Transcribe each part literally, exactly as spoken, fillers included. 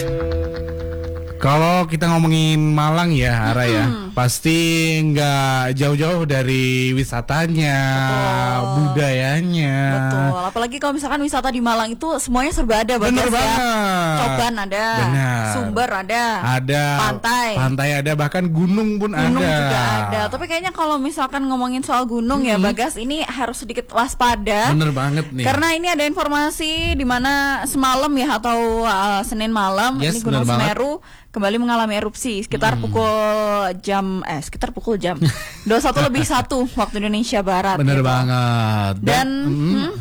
Kalau kita ngomongin Malang ya, Hara ya, Hmm. pasti nggak jauh-jauh dari wisatanya, Betul. budayanya. Betul, apalagi kalau misalkan wisata di Malang itu semuanya serba ada, Bener Bagas, ya. banget. Coban ada, Benar. Sumber ada, Ada pantai, pantai ada, bahkan gunung pun gunung ada. juga ada. Tapi kayaknya kalau misalkan ngomongin soal gunung ya, Bagas, ini harus sedikit waspada. Bener banget nih. Karena ini ada informasi di mana semalam ya atau uh, Senin malam Yes, ini Gunung bener banget. Semeru kembali mengalami erupsi sekitar pukul jam eh sekitar pukul jam dua puluh satu lebih satu waktu Indonesia Barat. Bener gitu. banget. Dan hmm, hmm,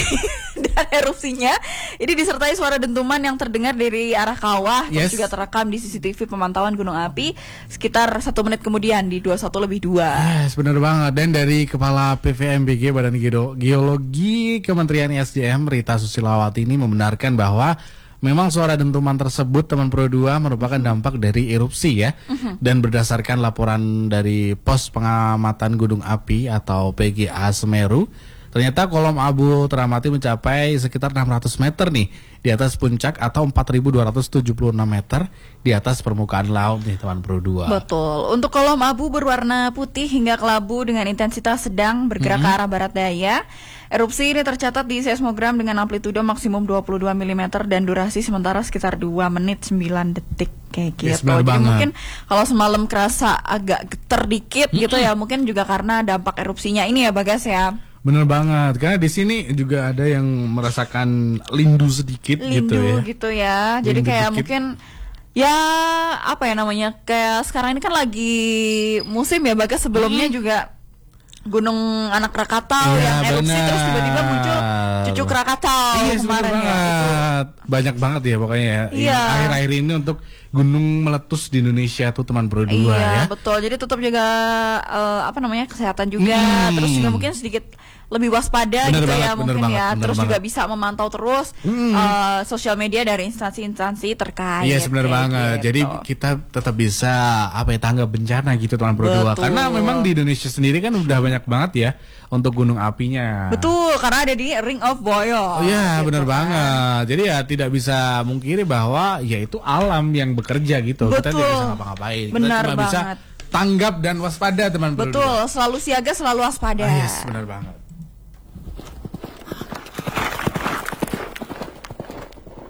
dan erupsinya ini disertai suara dentuman yang terdengar dari arah kawah, Yes. terus juga terekam di C C T V pemantauan gunung api sekitar satu menit kemudian di dua puluh satu lebih dua. Yes, bener banget. Dan dari Kepala P V M B G Badan Geo- Geologi Kementerian S D M Rita Susilawati ini membenarkan bahwa memang suara dentuman tersebut teman Pro dua merupakan dampak dari erupsi ya. Dan berdasarkan laporan dari Pos Pengamatan Gunung Api atau P G A Semeru, ternyata kolom abu teramati mencapai sekitar enam ratus meter nih di atas puncak atau empat ribu dua ratus tujuh puluh enam meter di atas permukaan laut nih teman Pro dua. Betul. Untuk kolom abu berwarna putih hingga kelabu dengan intensitas sedang bergerak ke arah barat daya. Erupsi ini tercatat di seismogram dengan amplitudo maksimum dua puluh dua milimeter dan durasi sementara sekitar dua menit sembilan detik kayak gitu. Yes, benar Jadi banget. mungkin kalau semalam kerasa agak getar dikit gitu ya, mungkin juga karena dampak erupsinya ini ya, Bagas ya. Bener banget, karena di sini juga ada yang merasakan lindu sedikit gitu ya. Lindu gitu ya. Jadi Lindu kayak dikit. mungkin ya apa ya namanya, kayak sekarang ini kan lagi musim ya, Bagas. Sebelumnya juga Gunung Anak Krakatau Iya, yang erupsi benar. terus tiba-tiba muncul Cucuk Krakatau Iya, kemarin bener ya. Itu. banget. Banyak banget ya pokoknya ya. Iya. Yang akhir-akhir ini untuk gunung meletus di Indonesia tuh teman Pro dua Iya, ya. betul. Jadi tetap jaga eh, apa namanya kesehatan juga. Hmm. Terus juga mungkin sedikit lebih waspada Bener gitu banget, ya bener mungkin banget, ya. bener Terus juga banget. bisa memantau terus Hmm. eh, sosial media dari instansi-instansi terkait. Iya benar kayak banget. gitu. Jadi kita tetap bisa apa ya tanggap bencana gitu teman Pro dua. Betul. Karena memang di Indonesia sendiri kan udah banyak banget ya untuk gunung apinya. Betul, karena ada di Ring of Oh Boyo. iya gitu benar kan. banget. Jadi ya tidak bisa mungkiri bahwa ya itu alam yang bekerja gitu. Kita Betul. tidak bisa ngapa-ngapain. Kita Benar cuma bisa banget. tanggap dan waspada teman Pro dua. Betul, selalu siaga, selalu waspada. Ah, yes, benar banget.